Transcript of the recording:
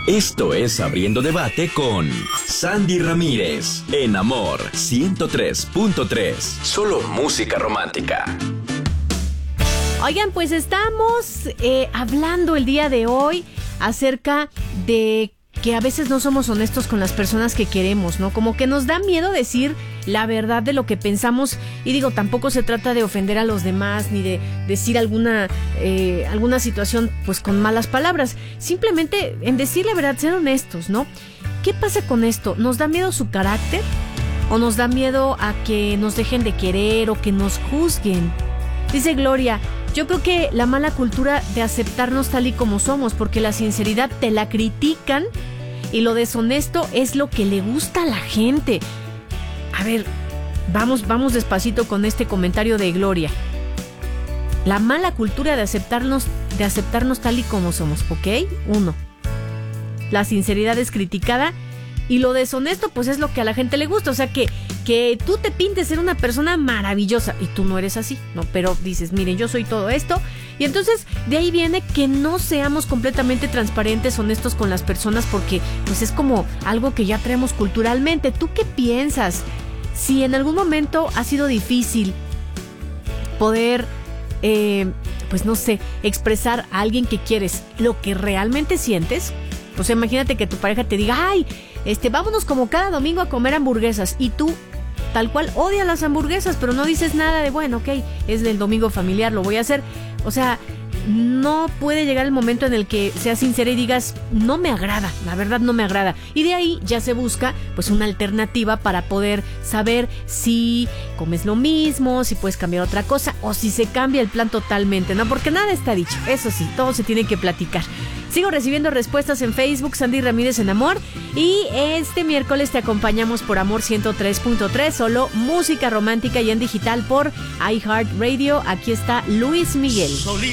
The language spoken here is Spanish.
Esto es Abriendo Debate con Sandy Ramírez, en Amor 103.3. Solo música romántica. Oigan, pues estamos hablando el día de hoy acerca de que a veces no somos honestos con las personas que queremos, ¿no? Como que nos da miedo decir la verdad de lo que pensamos. Y digo, tampoco se trata de ofender a los demás ni de decir alguna situación pues con malas palabras. Simplemente en decir la verdad, ser honestos, ¿no? ¿Qué pasa con esto? ¿Nos da miedo su carácter? ¿O nos da miedo a que nos dejen de querer o que nos juzguen? Dice Gloria: yo creo que la mala cultura de aceptarnos tal y como somos, porque la sinceridad te la critican y lo deshonesto es lo que le gusta a la gente. A ver, vamos despacito con este comentario de Gloria. La mala cultura de aceptarnos tal y como somos, ¿ok? 1. La sinceridad es criticada y lo deshonesto pues es lo que a la gente le gusta. O sea, que tú te pintes ser una persona maravillosa y tú no eres así, ¿no? Pero dices, miren, yo soy todo esto. Y entonces de ahí viene que no seamos completamente transparentes, honestos con las personas, porque pues es como algo que ya traemos culturalmente. ¿Tú qué piensas? Si en algún momento ha sido difícil poder, pues no sé, expresar a alguien que quieres lo que realmente sientes. Pues imagínate que tu pareja te diga, ay, vámonos como cada domingo a comer hamburguesas, y tú tal cual odias las hamburguesas, pero no dices nada de, bueno, ok, es del domingo familiar, lo voy a hacer. O sea, no puede llegar el momento en el que seas sincera y digas, no me agrada, la verdad no me agrada. Y de ahí ya se busca pues una alternativa para poder saber si comes lo mismo, si puedes cambiar otra cosa o si se cambia el plan totalmente, ¿no? Porque nada está dicho, eso sí, todo se tiene que platicar. Sigo recibiendo respuestas en Facebook, Sandy Ramírez en Amor. Y este miércoles te acompañamos por Amor 103.3, solo música romántica y en digital por iHeartRadio. Aquí está Luis Miguel.